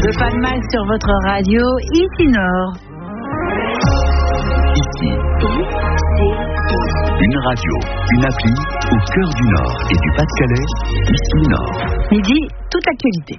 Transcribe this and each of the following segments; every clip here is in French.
Le Palmax sur votre radio, ici Nord. Ici, une radio, une appli au cœur du Nord et du Pas-de-Calais, ici Nord. Midi, toute l'actualité.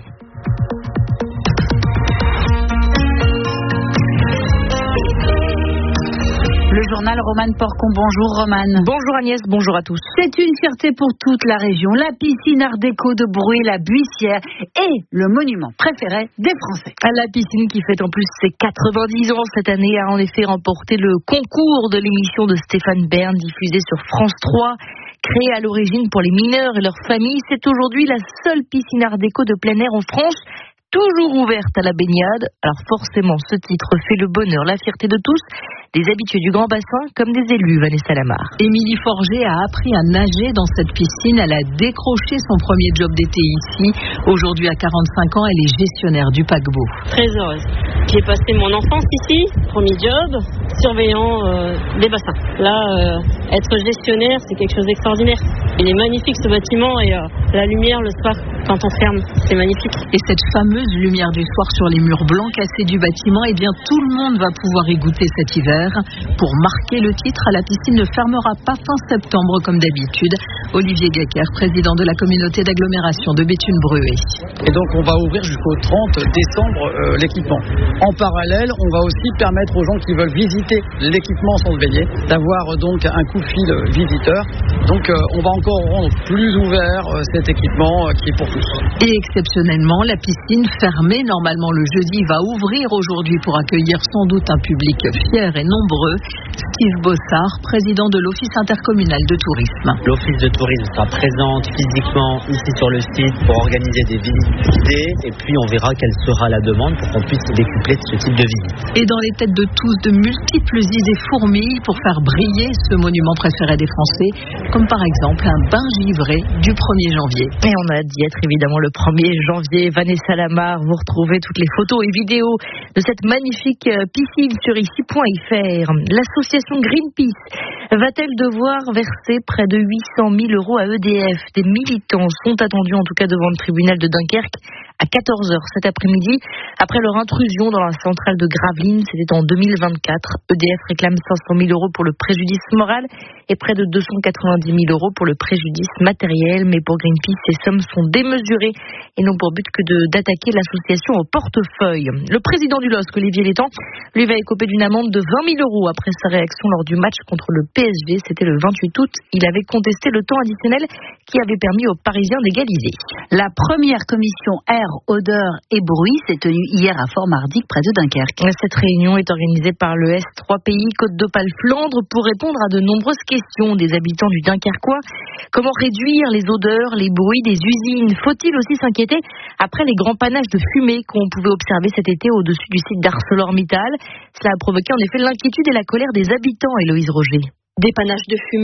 Le journal Romane Porcon. Bonjour Romane. Bonjour Agnès, bonjour à tous. C'est une fierté pour toute la région. La piscine Art déco de Bruy, la Buissière, est le monument préféré des Français. La piscine qui fête en plus ses 90 ans cette année a en effet remporté le concours de l'émission de Stéphane Bern diffusée sur France 3. Créée à l'origine pour les mineurs et leurs familles, c'est aujourd'hui la seule piscine Art déco de plein air en France, toujours ouverte à la baignade. Alors forcément, ce titre fait le bonheur, la fierté de tous, des habitués du Grand Bassin comme des élus, Vanessa Lamar. Émilie Forger a appris à nager dans cette piscine. Elle a décroché son premier job d'été ici. Aujourd'hui, à 45 ans, elle est gestionnaire du paquebot. Très heureuse. J'ai passé mon enfance ici, premier job, surveillant des bassins. Là, être gestionnaire, c'est quelque chose d'extraordinaire. Il est magnifique ce bâtiment et la lumière le soir, quand on ferme, c'est magnifique. Et cette fameuse lumière du soir sur les murs blancs cassés du bâtiment, eh bien tout le monde va pouvoir y goûter cet hiver. Pour marquer le titre, la piscine ne fermera pas fin septembre comme d'habitude. Olivier Gacker, président de la communauté d'agglomération de Béthune-Bruay. Et donc on va ouvrir jusqu'au 30 décembre l'équipement. En parallèle, on va aussi permettre aux gens qui veulent visiter l'équipement sans se baigner d'avoir donc un coup de fil visiteur. Donc on va encore rendre plus ouvert cet équipement qui est pour tous. Et exceptionnellement, la piscine fermée normalement le jeudi va ouvrir aujourd'hui pour accueillir sans doute un public fier et nombreux. Steve Bossard, président de l'Office intercommunal de tourisme. L'Office de tourisme sera présente physiquement ici sur le site pour organiser des visites guidées et puis on verra quelle sera la demande pour qu'on puisse décupler ce type de visite. Et dans les têtes de tous, de multiples idées fourmillent pour faire briller ce monument préféré des Français, comme par exemple un bain givré du 1er janvier. Et on a d'y être évidemment le 1er janvier. Vanessa Lamar, vous retrouvez toutes les photos et vidéos de cette magnifique piscine sur ici.fr. L'association Greenpeace va-t-elle devoir verser près de 800 000 € à EDF? Des militants sont attendus en tout cas devant le tribunal de Dunkerque à 14h cet après-midi. Après leur intrusion dans la centrale de Gravelines, c'était en 2024. EDF réclame 500 000 € pour le préjudice moral et près de 290 000 € pour le préjudice matériel. Mais pour Greenpeace, ces sommes sont démesurées et n'ont pour but que d'attaquer l'association au portefeuille. Le président du LOSC, Olivier Létang, lui va écoper d'une amende de 20 000 € après sa réaction lors du match contre le PSG. C'était le 28 août. Il avait contesté le temps additionnel qui avait permis aux Parisiens d'égaliser. La première commission air, odeur et bruit s'est tenue hier à Fort-Mardic, près de Dunkerque. Cette réunion est organisée par le S3 Pays Côte d'Opale Flandre pour répondre à de nombreuses questions des habitants du Dunkerquois. Comment réduire les odeurs, les bruits des usines? Faut-il aussi s'inquiéter après les grands panaches de fumée qu'on pouvait observer cet été au-dessus du site d'ArcelorMittal? Cela a provoqué en effet l'inquiétude et la colère des habitants, Héloïse Roger. Des panaches de fumée